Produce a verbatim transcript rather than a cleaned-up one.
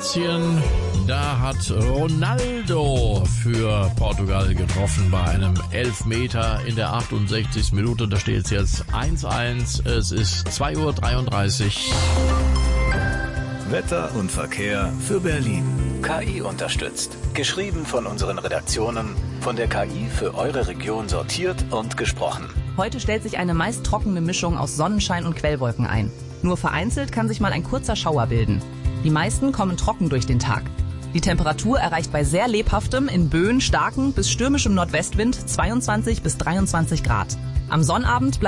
Kroatien. Da hat Ronaldo für Portugal getroffen bei einem Elfmeter in der achtundsechzigsten Minute. Da steht es jetzt eins eins. Es ist zwei Uhr dreiunddreißig. Wetter und Verkehr für Berlin. K I unterstützt. Geschrieben von unseren Redaktionen, von der K I für eure Region sortiert und gesprochen. Heute stellt sich eine meist trockene Mischung aus Sonnenschein und Quellwolken ein. Nur vereinzelt kann sich mal ein kurzer Schauer bilden. Die meisten kommen trocken durch den Tag. Die Temperatur erreicht bei sehr lebhaftem, in Böen starken bis stürmischem Nordwestwind zweiundzwanzig bis dreiundzwanzig Grad. Am Sonnabend bleibt